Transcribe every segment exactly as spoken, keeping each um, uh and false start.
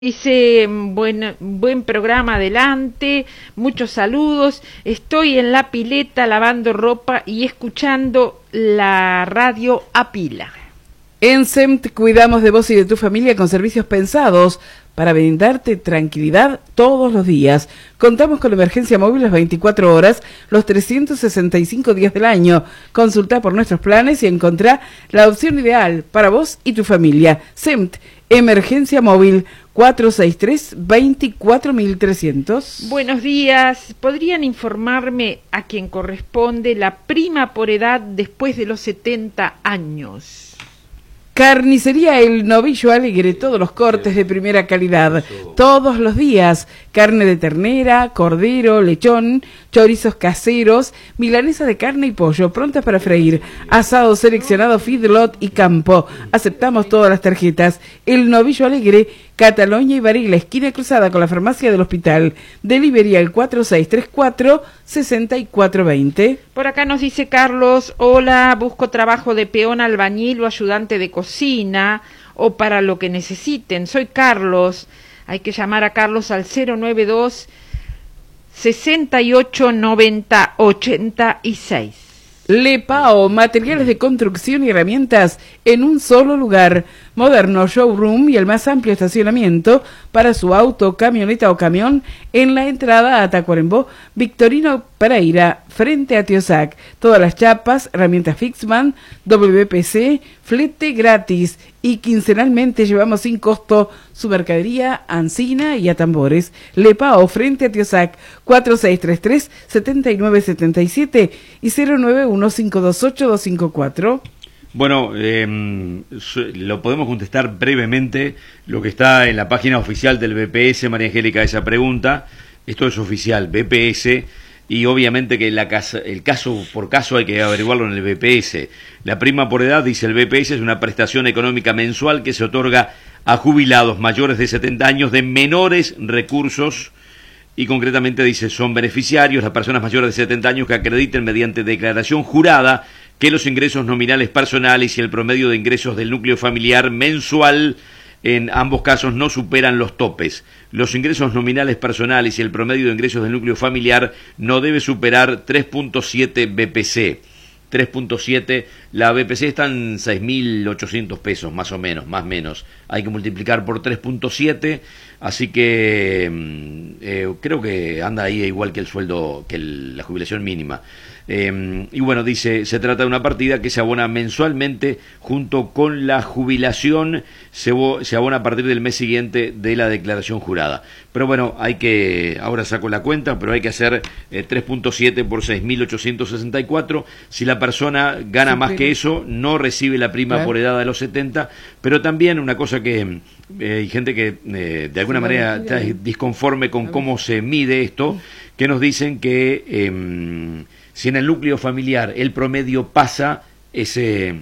Dice, buen, buen programa adelante, muchos saludos, estoy en la pileta lavando ropa y escuchando la radio a pila. En S E M T cuidamos de vos y de tu familia con servicios pensados para brindarte tranquilidad todos los días. Contamos con emergencia móvil las veinticuatro horas, los trescientos sesenta y cinco días del año. Consulta por nuestros planes y encontrá la opción ideal para vos y tu familia. S E M T, emergencia móvil cuatro seis tres, veinticuatro mil trescientos. Buenos días, ¿podrían informarme a quien corresponde la prima por edad después de los setenta años? Carnicería El Novillo Alegre, todos los cortes de primera calidad, todos los días, carne de ternera, cordero, lechón, chorizos caseros, milanesa de carne y pollo, prontas para freír, asado seleccionado, feedlot y campo, aceptamos todas las tarjetas. El Novillo Alegre, Cataluña y Varela, esquina cruzada con la farmacia del hospital, delivery al cuatro seis tres cuatro, seis cuatro dos cero. Por acá nos dice Carlos, hola, busco trabajo de peón, albañil o ayudante de cocina o para lo que necesiten. Soy Carlos, hay que llamar a Carlos al cero nueve dos, sesenta y ocho, noventa, ochenta y seis. Lepao, materiales de construcción y herramientas en un solo lugar. Moderno showroom y el más amplio estacionamiento para su auto, camioneta o camión en la entrada a Tacuarembó, Victorino Pereira, frente a Tiosac. Todas las chapas, herramientas Fixman, W P C, flete gratis y quincenalmente llevamos sin costo su mercadería a Ancina y a Tambores. Lepao, frente a Tiosac, cuatro seis tres tres, siete nueve siete siete y cero nueve uno cinco dos ocho dos cinco cuatro. Bueno, eh, lo podemos contestar brevemente, lo que está en la página oficial del B P S, María Angélica, esa pregunta. Esto es oficial, B P S, y obviamente que la casa, el caso por caso hay que averiguarlo en el B P S. La prima por edad, dice el B P S, es una prestación económica mensual que se otorga a jubilados mayores de setenta años de menores recursos, y concretamente dice, son beneficiarios las personas mayores de setenta años que acrediten mediante declaración jurada que los ingresos nominales personales y el promedio de ingresos del núcleo familiar mensual en ambos casos no superan los topes. Los ingresos nominales personales y el promedio de ingresos del núcleo familiar no debe superar tres punto siete B P C. tres punto siete, la B P C está en seis mil ochocientos pesos, más o menos, más o menos. Hay que multiplicar por tres punto siete, así que eh, creo que anda ahí igual que el sueldo, que el, la jubilación mínima. Eh, y bueno, dice, se trata de una partida que se abona mensualmente junto con la jubilación, se, se abona a partir del mes siguiente de la declaración jurada. Pero bueno, hay que, ahora saco la cuenta, pero hay que hacer eh, tres punto siete por seis mil ochocientos sesenta y cuatro. Si la persona gana sí, más pero... que eso, no recibe la prima claro. por edad de los setenta, pero también una cosa que eh, hay gente que eh, de alguna sí, manera está disconforme con cómo se mide esto, que nos dicen que eh, si en el núcleo familiar el promedio pasa ese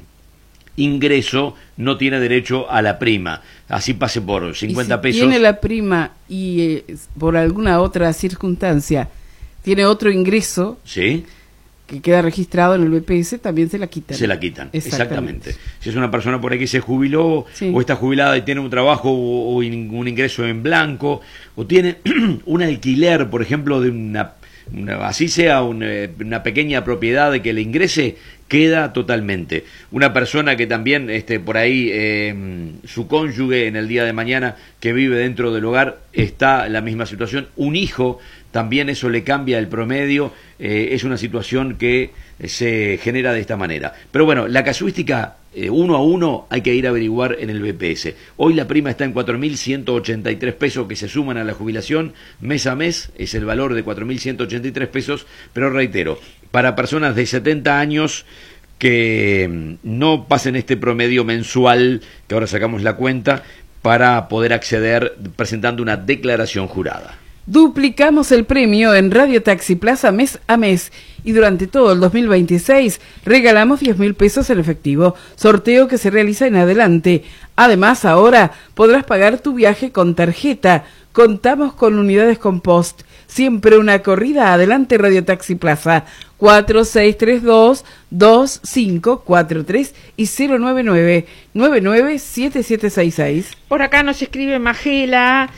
ingreso, no tiene derecho a la prima, así pase por cincuenta si pesos. Tiene la prima y eh, por alguna otra circunstancia tiene otro ingreso, ¿sí?, que queda registrado en el B P S, también se la quitan. Se la quitan, exactamente. exactamente. Si es una persona por ahí que se jubiló, sí, o está jubilada y tiene un trabajo o, o un ingreso en blanco, o tiene un alquiler, por ejemplo, de una, una así sea una, una pequeña propiedad de que le ingrese, queda totalmente. Una persona que también este, por ahí eh, su cónyuge en el día de mañana que vive dentro del hogar está en la misma situación, un hijo, también eso le cambia el promedio, eh, es una situación que se genera de esta manera. Pero bueno, la casuística eh, uno a uno hay que ir a averiguar en el B P S. Hoy la prima está en cuatro mil ciento ochenta y tres pesos que se suman a la jubilación mes a mes, es el valor de cuatro mil ciento ochenta y tres pesos, pero reitero, para personas de setenta años que no pasen este promedio mensual, que ahora sacamos la cuenta, para poder acceder presentando una declaración jurada. Duplicamos el premio en Radio Taxi Plaza mes a mes y durante todo el dos mil veintiséis regalamos diez mil pesos en efectivo, sorteo que se realiza en adelante. Además, ahora podrás pagar tu viaje con tarjeta. Contamos con unidades con post. Siempre una corrida. Adelante, Radio Taxi Plaza. cuatro seis tres dos, dos cinco cuatro tres y cero nueve nueve, nueve nueve siete siete seis seis. Por acá nos escribe Magela.